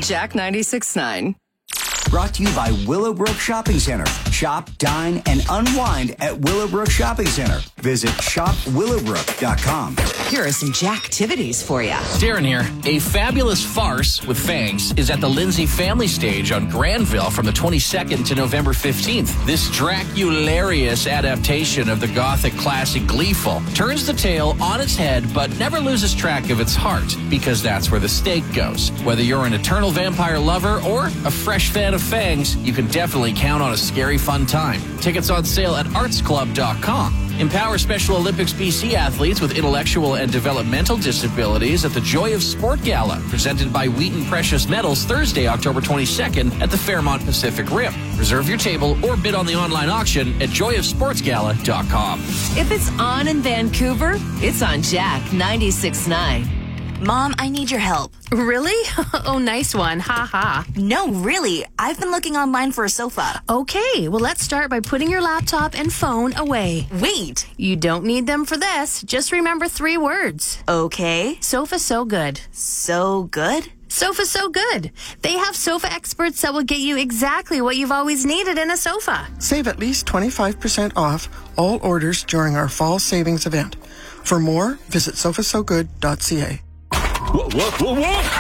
Jack 96.9. Brought to you by Willowbrook Shopping Center. Shop, dine, and unwind at Willowbrook Shopping Center. Visit shopwillowbrook.com. Here are some Jacktivities for you. Darren here. A fabulous farce with fangs is at the Lindsay Family Stage on Granville from the 22nd to November 15th. This Dracularious adaptation of the Gothic classic Gleeful turns the tale on its head but never loses track of its heart, because that's where the stake goes. Whether you're an eternal vampire lover or a fresh fan of fangs, you can definitely count on a scary fun time. Tickets on sale at artsclub.com. Empower Special Olympics BC athletes with intellectual and developmental disabilities at the Joy of Sport Gala, presented by Wheaton Precious Metals, Thursday, October 22nd at the Fairmont Pacific Rim. Reserve your table or bid on the online auction at joyofsportsgala.com. If it's on in Vancouver, it's on Jack 96.9. Mom, I need your help. Really? Oh, nice one. Ha ha. No, really. I've been looking online for a sofa. Okay, well, let's start by putting your laptop and phone away. Wait. You don't need them for this. Just remember 3 words. Okay. Sofa So Good. So good? Sofa So Good. They have sofa experts that will get you exactly what you've always needed in a sofa. Save at least 25% off all orders during our fall savings event. For more, visit sofasogood.ca. Whoa, whoa, whoa,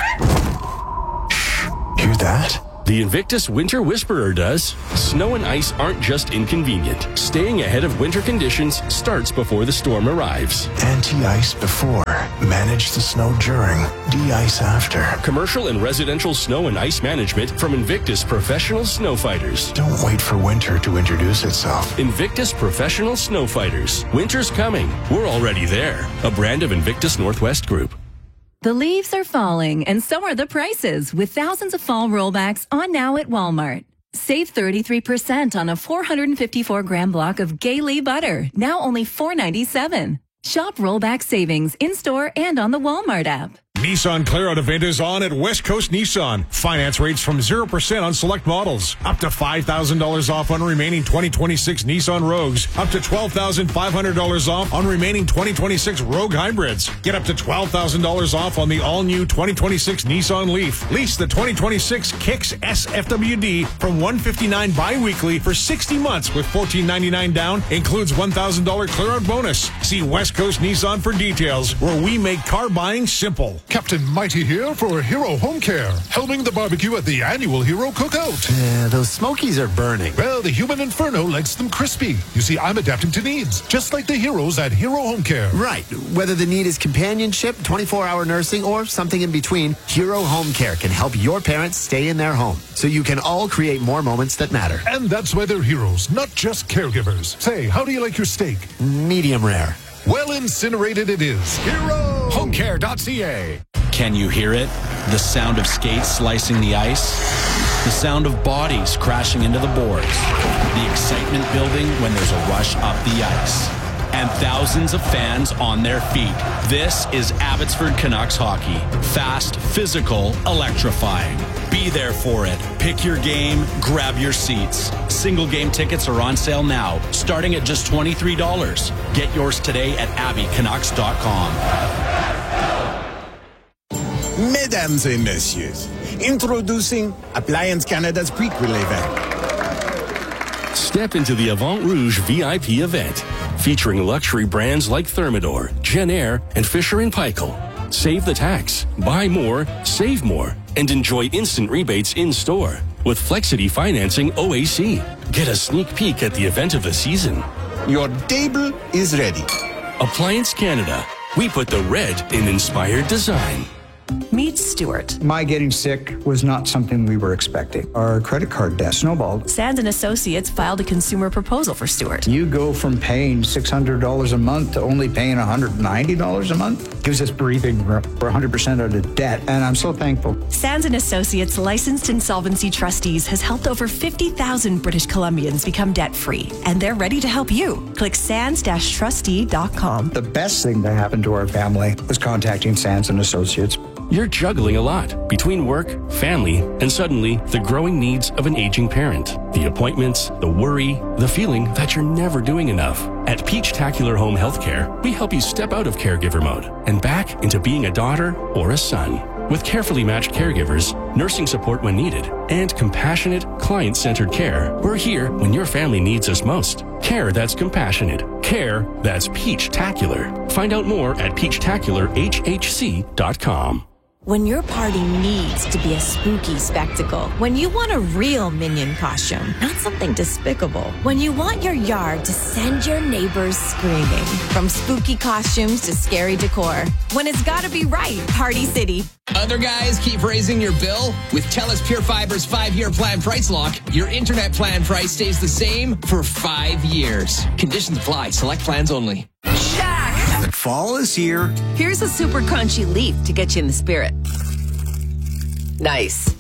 whoa! Hear that? The Invictus Winter Whisperer does. Snow and ice aren't just inconvenient. Staying ahead of winter conditions starts before the storm arrives. Anti-ice before. Manage the snow during. De-ice after. Commercial and residential snow and ice management from Invictus Professional Snow Fighters. Don't wait for winter to introduce itself. Invictus Professional Snow Fighters. Winter's coming. We're already there. A brand of Invictus Northwest Group. The leaves are falling, and so are the prices, with thousands of fall rollbacks on now at Walmart. Save 33% on a 454-gram block of Gaylee butter, now only $4.97. Shop rollback savings in-store and on the Walmart app. Nissan Clear Out event is on at West Coast Nissan. Finance rates from 0% on select models. Up to $5,000 off on remaining 2026 Nissan Rogues. Up to $12,500 off on remaining 2026 Rogue Hybrids. Get up to $12,000 off on the all-new 2026 Nissan Leaf. Lease the 2026 Kicks SFWD from $159 bi-weekly for 60 months with $1,499 down. Includes $1,000 Clear Out bonus. See West Coast Nissan for details, where we make car buying simple. Captain Mighty here for Hero Home Care, helming the barbecue at the annual Hero Cookout. Those smokies are burning. Well, the human inferno likes them crispy. You see, I'm adapting to needs, just like the heroes at Hero Home Care. Right. Whether the need is companionship, 24-hour nursing, or something in between, Hero Home Care can help your parents stay in their home, so you can all create more moments that matter. And that's why they're heroes, not just caregivers. Say, how do you like your steak? Medium rare. Well incinerated it is. Hero Homecare.ca. Can you hear it? The sound of skates slicing the ice. The sound of bodies crashing into the boards. The excitement building when there's a rush up the ice. And thousands of fans on their feet. This is Abbotsford Canucks hockey. Fast, physical, electrifying. Be there for it. Pick your game, grab your seats. Single game tickets are on sale now, starting at just $23. Get yours today at abbycanucks.com. Mesdames et messieurs, introducing Appliance Canada's prequel event. Step into the Avant Rouge VIP event, featuring luxury brands like Thermador, Genair, and Fisher & Paykel. Save the tax, buy more, save more, and enjoy instant rebates in-store with Flexity Financing OAC. Get a sneak peek at the event of the season. Your table is ready. Appliance Canada. We put the red in inspired design. Meet Stuart. My getting sick was not something we were expecting. Our credit card debt snowballed. Sands & Associates filed a consumer proposal for Stuart. You go from paying $600 a month to only paying $190 a month. Gives us breathing room. We're 100% out of debt, and I'm so thankful. Sands & Associates licensed insolvency trustees has helped over 50,000 British Columbians become debt-free, and they're ready to help you. Click sands-trustee.com. The best thing that happened to our family was contacting Sands & Associates. You're juggling a lot between work, family, and suddenly the growing needs of an aging parent. The appointments, the worry, the feeling that you're never doing enough. At Peach-Tacular Home Healthcare, we help you step out of caregiver mode and back into being a daughter or a son. With carefully matched caregivers, nursing support when needed, and compassionate, client-centered care, we're here when your family needs us most. Care that's compassionate. Care that's Peach-tacular. Find out more at peachtacularhhc.com. When your party needs to be a spooky spectacle. When you want a real Minion costume, not something despicable. When you want your yard to send your neighbors screaming. From spooky costumes to scary decor. When it's gotta be right, Party City. Other guys keep raising your bill? With TELUS Pure Fiber's 5-year plan price lock, your internet plan price stays the same for 5 years. Conditions apply. Select plans only. Fall is here. Here's a super crunchy leaf to get you in the spirit. Nice.